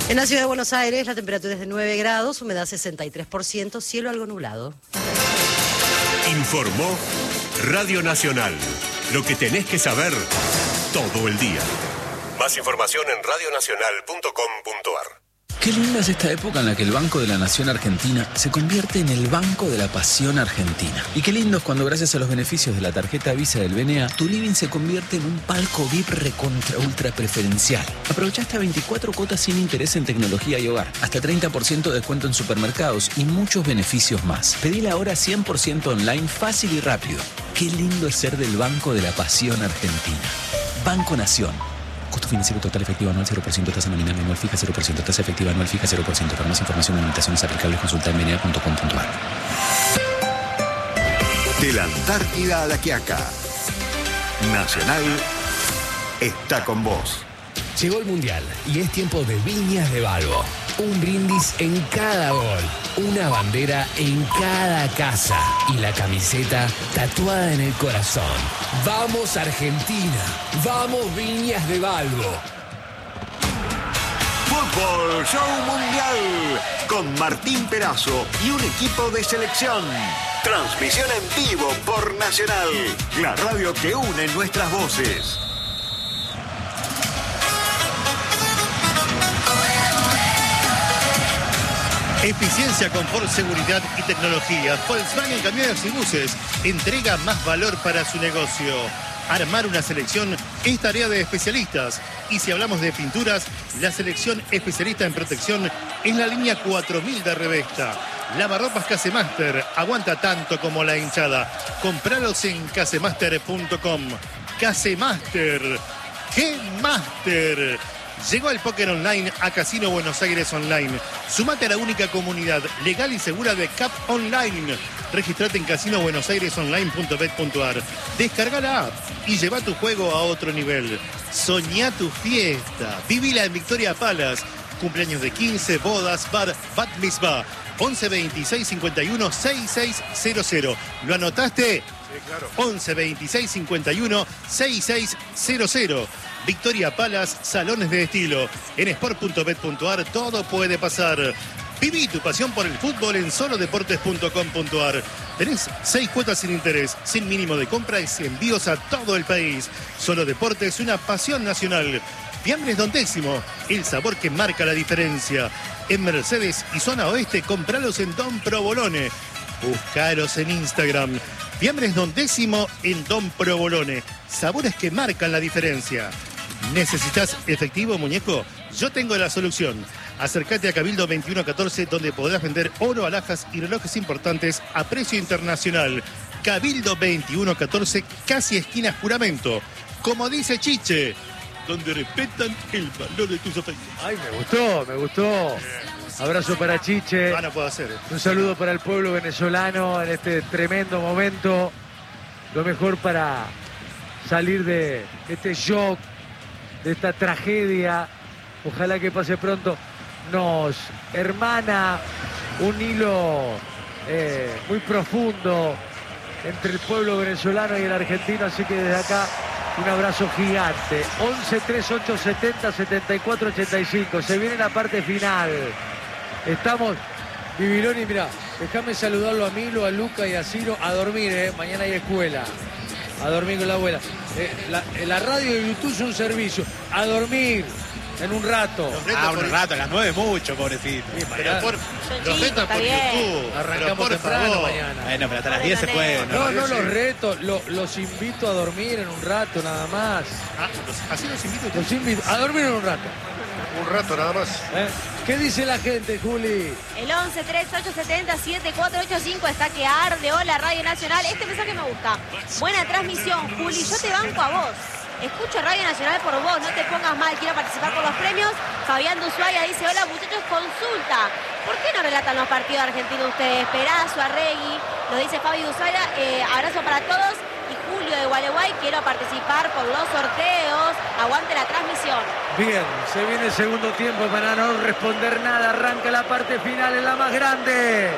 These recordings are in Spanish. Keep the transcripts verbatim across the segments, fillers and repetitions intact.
En la ciudad de Buenos Aires la temperatura es de nueve grados, humedad sesenta y tres por ciento, cielo algo nublado. Informó Radio Nacional. Lo que tenés que saber todo el día. Más información en radio nacional punto com punto ar. Qué linda es esta época en la que el Banco de la Nación Argentina se convierte en el Banco de la Pasión Argentina. Y qué lindo es cuando, gracias a los beneficios de la tarjeta Visa del B N A, tu living se convierte en un palco V I P recontra ultra preferencial. Aprovecha hasta veinticuatro cuotas sin interés en tecnología y hogar, hasta treinta por ciento de descuento en supermercados y muchos beneficios más. Pedila ahora cien por ciento online, fácil y rápido. Qué lindo es ser del Banco de la Pasión Argentina. Banco Nación. Costo financiero total efectivo anual cero por ciento, tasa nominal anual fija cero por ciento, tasa efectiva anual fija cero por ciento. Para más información y limitaciones aplicables, consulta en b n a punto com punto ar. De la Antártida a la Quiaca, Nacional está con vos. Llegó el Mundial y es tiempo de Viñas de Balbo. Un brindis en cada gol, una bandera en cada casa y la camiseta tatuada en el corazón. ¡Vamos Argentina! ¡Vamos Viñas de Balbo! Fútbol Show Mundial con Martín Perazo y un equipo de selección. Transmisión en vivo por Nacional, la radio que une nuestras voces. Eficiencia, confort, seguridad y tecnología. Volkswagen Camiones y Buses entrega más valor para su negocio. Armar una selección es tarea de especialistas. Y si hablamos de pinturas, la selección especialista en protección es la línea cuatro mil de Revesta. Lavarropas Casemaster, aguanta tanto como la hinchada. Compralos en casemaster punto com. Casemaster, G-Master. Llegó el póker online a Casino Buenos Aires Online. Sumate a la única comunidad legal y segura de C A P Online. Registrate en casino buenos aires online punto bet punto ar. Descarga la app y lleva tu juego a otro nivel. Soñá tu fiesta. Vivila en Victoria Palace. Cumpleaños de quince, bodas, bar, bat mitzvah. once veintiséis cincuenta y uno sesenta y seis cero cero. ¿Lo anotaste? Sí, claro. once veintiséis cincuenta y uno sesenta y seis cero cero. Victoria Palace, salones de estilo. En sport punto bet punto ar todo puede pasar. Viví tu pasión por el fútbol en solo deportes punto com punto ar. Tenés seis cuotas sin interés, sin mínimo de compra y envíos a todo el país. Solo Deportes, una pasión nacional. Fiambres Don Décimo, el sabor que marca la diferencia. En Mercedes y zona oeste, compralos en Don Provolone. Buscaros en Instagram. Fiambres Don Décimo en Don Provolone. Sabores que marcan la diferencia. ¿Necesitas efectivo, muñeco? Yo tengo la solución. Acércate a Cabildo veintiuno catorce, donde podrás vender oro, alhajas y relojes importantes a precio internacional. Cabildo veintiuno catorce, casi esquina Juramento. Como dice Chiche, donde respetan el valor de tus afectos. Ay, me gustó, me gustó. Abrazo para Chiche. Ah, no puedo hacer. Un saludo para el pueblo venezolano en este tremendo momento. Lo mejor para salir de este shock, de esta tragedia. Ojalá que pase pronto. Nos hermana un hilo eh, muy profundo entre el pueblo venezolano y el argentino. Así que desde acá un abrazo gigante. once treinta y ocho setenta setenta y cuatro ochenta y cinco. Se viene la parte final. Estamos, Viviloni, mirá, déjame saludarlo a Milo, a Luca y a Ciro. A dormir, eh. Mañana hay escuela. A dormir con la abuela. Eh, la, la radio y Bluetooth es un servicio. A dormir. En un rato. Ah, un rato, a las nueve mucho, pobrecito. Sí, pero por, los retos por YouTube. Arrancamos por temprano favor. mañana. Bueno, pero hasta las diez se puede. No, no los reto, lo, los invito a dormir en un rato nada más. Ah, los- así los invito. Los invito a dormir en un rato. Un rato nada más. ¿Eh? ¿Qué dice la gente, Juli? El once treinta y ocho setenta setenta y cuatro ochenta y cinco está que arde. Hola, Radio Nacional. Este mensaje me gusta. Buena transmisión, Juli. Yo te banco a vos. Escucho Radio Nacional por vos. No te pongas mal. Quiero participar por los premios. Fabián de Ushuaia dice, hola, muchachos, consulta. ¿Por qué no relatan los partidos argentinos ustedes? Perazo, Arregui. Lo dice Fabi de Ushuaia. Eh, abrazo para todos. Y Julio de Gualeguay, quiero participar por los sorteos. Aguante la transmisión. Bien, se viene el segundo tiempo para no responder nada. Arranca la parte final en la más grande.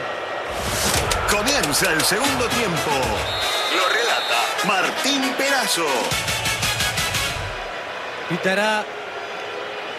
Comienza el segundo tiempo. Lo relata Martín Perazo. Pitará